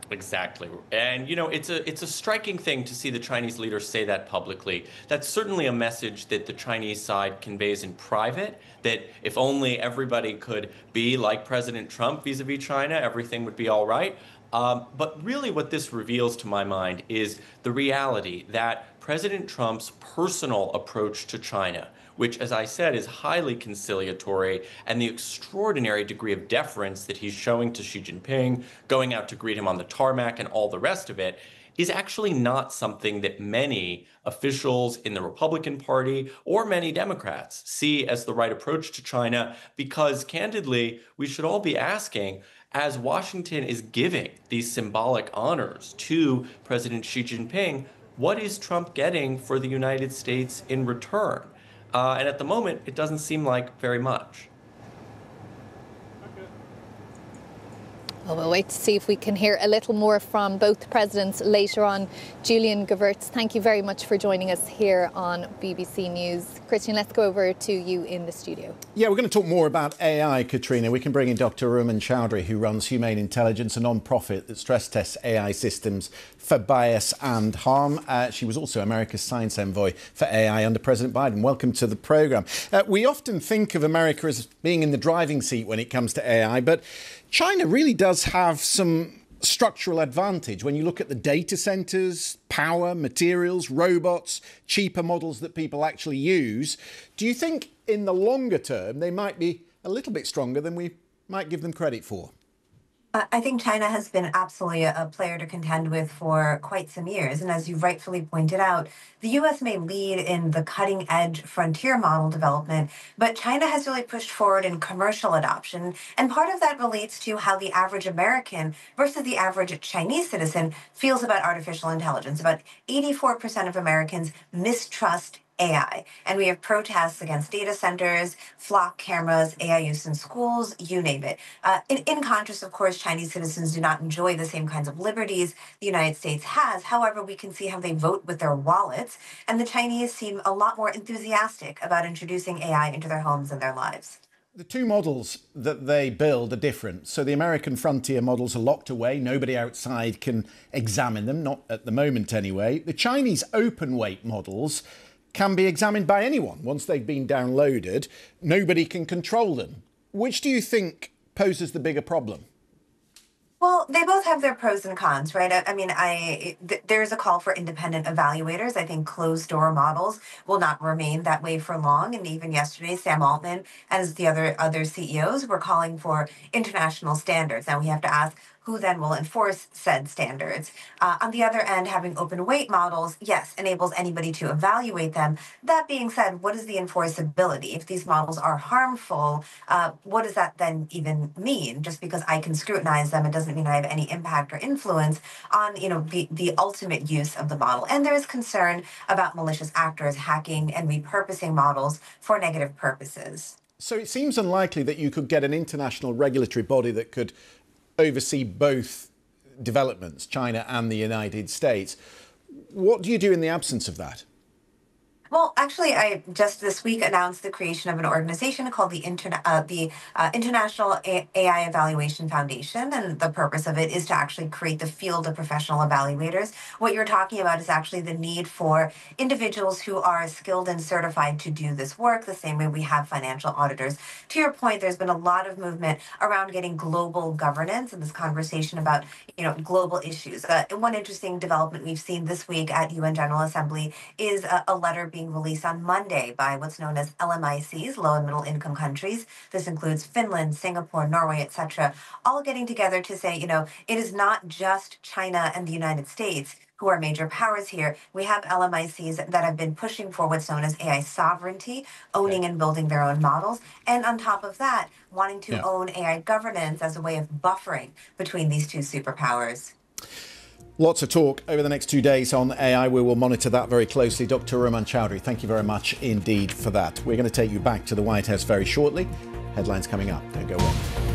Exactly. And it's a striking thing to see the Chinese leader say that publicly. That's certainly a message that the Chinese side conveys in private, that if only everybody could be like President Trump vis-a-vis China, everything would be all right. But really what this reveals to my mind is the reality that President Trump's personal approach to China, which, as I said, is highly conciliatory, and the extraordinary degree of deference that he's showing to Xi Jinping, going out to greet him on the tarmac and all the rest of it, is actually not something that many officials in the Republican Party or many Democrats see as the right approach to China, because candidly, we should all be asking, as Washington is giving these symbolic honors to President Xi Jinping, what is Trump getting for the United States in return? And at the moment, it doesn't seem like very much. Well, we'll wait to see if we can hear a little more from both presidents later on. Julian Gewirtz, thank you very much for joining us here on BBC News. Christian, let's go over to you in the studio. Yeah, we're going to talk more about AI, Katrina. We can bring in Dr. Ruman Chowdhury, who runs Humane Intelligence, a non-profit that stress tests AI systems for bias and harm. She was also America's science envoy for AI under President Biden. Welcome to the programme. We often think of America as being in the driving seat when it comes to AI, but China really does have some structural advantage when you look at the data centres, power, materials, robots, cheaper models that people actually use. Do you think in the longer term they might be a little bit stronger than we might give them credit for? I think China has been absolutely a player to contend with for quite some years. And as you rightfully pointed out, the U.S. may lead in the cutting edge frontier model development, but China has really pushed forward in commercial adoption. And part of that relates to how the average American versus the average Chinese citizen feels about artificial intelligence. About 84% of Americans mistrust AI. And we have protests against data centers, flock cameras, AI use in schools, you name it. In contrast, of course, Chinese citizens do not enjoy the same kinds of liberties the United States has. However, we can see how they vote with their wallets. And the Chinese seem a lot more enthusiastic about introducing AI into their homes and their lives. The two models that they build are different. So the American frontier models are locked away. Nobody outside can examine them, not at the moment anyway. The Chinese open weight models can be examined by anyone once they've been downloaded. Nobody can control them. Which do you think poses the bigger problem? Well, they both have their pros and cons, right? I mean, there's a call for independent evaluators. I think closed door models will not remain that way for long. And even yesterday, Sam Altman, as the other CEOs, were calling for international standards. Now we have to ask, who then will enforce said standards? On the other end, having open weight models, yes, enables anybody to evaluate them. That being said, what is the enforceability? If these models are harmful, what does that then even mean? Just because I can scrutinize them, it doesn't mean I have any impact or influence on, the ultimate use of the model. And there is concern about malicious actors hacking and repurposing models for negative purposes. So it seems unlikely that you could get an international regulatory body that could oversee both developments, China and the United States. What do you do in the absence of that? Well, actually, I just this week announced the creation of an organization called the International AI Evaluation Foundation, and the purpose of it is to actually create the field of professional evaluators. What you're talking about is actually the need for individuals who are skilled and certified to do this work, the same way we have financial auditors. To your point, there's been a lot of movement around getting global governance and this conversation about, global issues. One interesting development we've seen this week at UN General Assembly is a letter being released on Monday by what's known as LMICs, low and middle income countries. This includes Finland, Singapore, Norway, etc., all getting together to say, it is not just China and the United States who are major powers here. We have LMICs that have been pushing for what's known as AI sovereignty, owning and building their own models. And on top of that, wanting to own AI governance as a way of buffering between these two superpowers. Lots of talk over the next 2 days on AI. We will monitor that very closely. Dr. Ruman Chowdhury, thank you very much indeed for that. We're going to take you back to the White House very shortly. Headlines coming up. Don't go away.